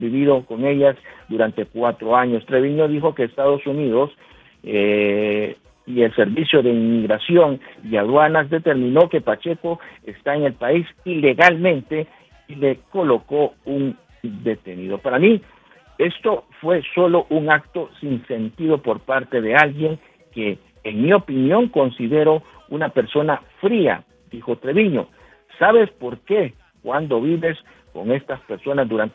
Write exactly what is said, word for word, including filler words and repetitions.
vivido con ellas durante cuatro años. Treviño dijo que Estados Unidos eh, y el Servicio de Inmigración y Aduanas determinó que Pacheco está en el país ilegalmente y le colocó un detenido. Para mí, esto fue solo un acto sin sentido por parte de alguien que, en mi opinión, considero una persona fría, dijo Treviño. ¿Sabes por qué? Cuando vives con estas personas durante